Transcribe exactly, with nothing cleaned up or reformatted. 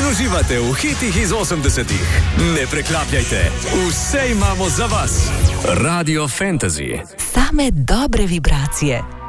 Uživate v hitih iz osemdesetih. Ne preklapljajte, vse imamo za vas. Radio Fantasy. Same dobre vibracije.